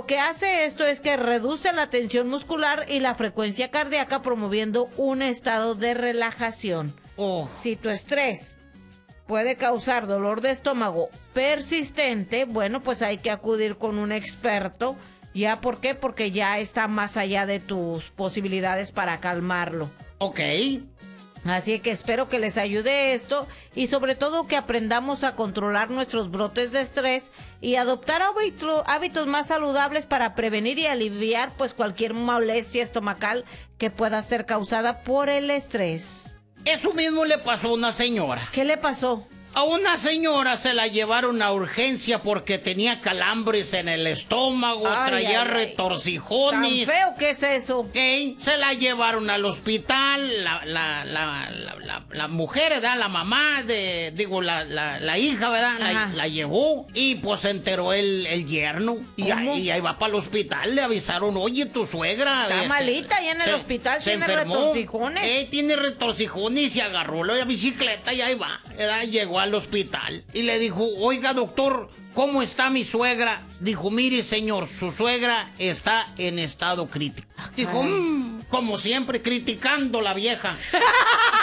Lo que hace esto es que reduce la tensión muscular y la frecuencia cardíaca, promoviendo un estado de relajación. Si tu estrés puede causar dolor de estómago persistente, bueno, pues hay que acudir con un experto. ¿Ya por qué? Porque ya está más allá de tus posibilidades para calmarlo. Ok. Así que espero que les ayude esto y sobre todo que aprendamos a controlar nuestros brotes de estrés y adoptar hábitos más saludables para prevenir y aliviar pues cualquier molestia estomacal que pueda ser causada por el estrés. Eso mismo le pasó a una señora. ¿Qué le pasó? A una señora se la llevaron a urgencia porque tenía calambres en el estómago, traía retorcijones. ¿Tan feo que es eso? Se la llevaron al hospital, la mujer, ¿verdad? La mamá, la hija, ¿verdad? La llevó y pues se enteró el yerno. Y ahí va para el hospital, le avisaron, oye, tu suegra... Está malita y en el hospital tiene retorcijones. Tiene retorcijones y agarró la bicicleta y ahí va, ¿verdad? Llegó al hospital y le dijo, oiga doctor, ¿cómo está mi suegra? Dijo, mire señor, su suegra está en estado crítico. Dijo, como siempre, criticando la vieja.